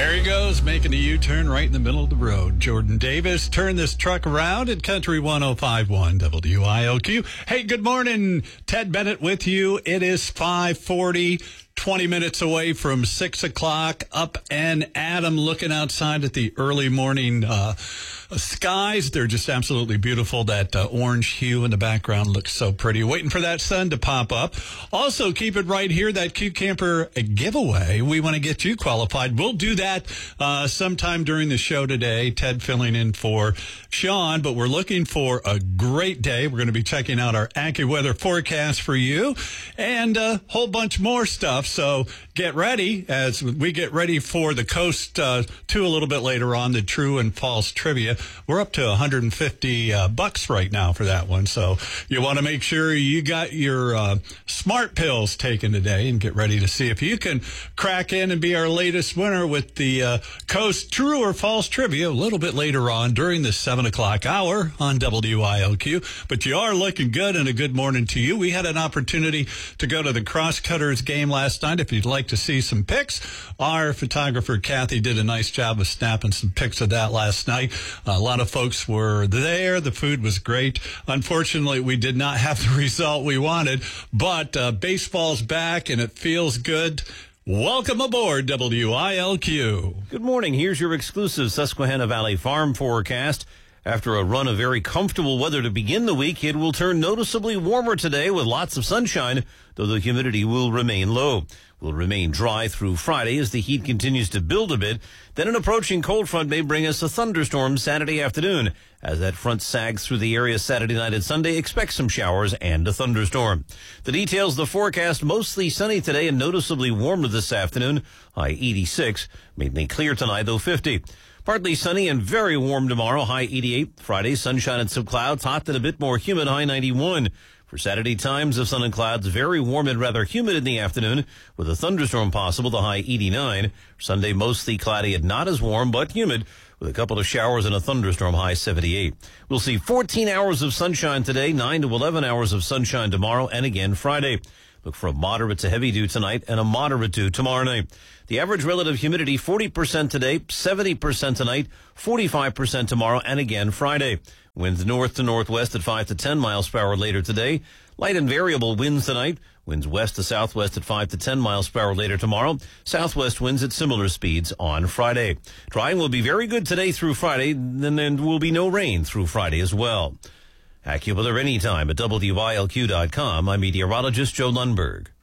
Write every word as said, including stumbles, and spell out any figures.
There he goes, making a U-turn right in the middle of the road. Jordan Davis turned this truck around at Country one oh five point one W I L Q. Hey, good morning. Ted Bennett with you. It is five forty, twenty minutes away from six o'clock. Up and Adam looking outside at the early morning uh, skies. They're just absolutely beautiful. That uh, orange hue in the background looks so pretty. Waiting for that sun to pop up. Also, keep it right here, that Q Camper giveaway. We want to get you qualified. We'll do that uh, sometime during the show today. Ted filling in for Sean, but we're looking for a great day. We're going to be checking out our AccuWeather forecast for you and a whole bunch more stuff. So get ready as we get ready for the Coast uh, two a little bit later on, the true and false trivia. We're up to one hundred fifty uh, bucks right now for that one. So you want to make sure you got your uh, smart pills taken today and get ready to see if you can crack in and be our latest winner with the uh, Coast true or false trivia a little bit later on during the seven o'clock hour on W I L Q. But you are looking good, and a good morning to you. We had an opportunity to go to the Crosscutters game last night. If you'd like to see some pics, our photographer Kathy did a nice job of snapping some pics of that last night. A lot of folks were there. The food was great. Unfortunately, we did not have the result we wanted, but uh, baseball's back and it feels good. Welcome aboard W I L Q. Good morning. Here's your exclusive Susquehanna Valley Farm forecast. After a run of very comfortable weather to begin the week, it will turn noticeably warmer today with lots of sunshine, though the humidity will remain low. Will remain dry through Friday as the heat continues to build a bit. Then an approaching cold front may bring us a thunderstorm Saturday afternoon. As that front sags through the area Saturday night and Sunday, expect some showers and a thunderstorm. The details of the forecast: mostly sunny today and noticeably warmer this afternoon. High eighty-six. Mainly clear tonight, though fifty. Partly sunny and very warm tomorrow, high eighty-eight. Friday, sunshine and some clouds, hot and a bit more humid, high ninety-one. For Saturday, times of sun and clouds, very warm and rather humid in the afternoon, with a thunderstorm possible, the high eighty-nine. Sunday, mostly cloudy and not as warm, but humid, with a couple of showers and a thunderstorm, high seventy-eight. We'll see fourteen hours of sunshine today, nine to eleven hours of sunshine tomorrow, and again Friday. Look for a moderate to heavy dew tonight and a moderate dew tomorrow night. The average relative humidity, forty percent today, seventy percent tonight, forty-five percent tomorrow, and again Friday. Winds north to northwest at five to ten miles per hour later today. Light and variable winds tonight. Winds west to southwest at five to ten miles per hour later tomorrow. Southwest winds at similar speeds on Friday. Drying will be very good today through Friday, and there will be no rain through Friday as well. AccuWeather anytime at W I L Q dot com. I'm meteorologist Joe Lundberg.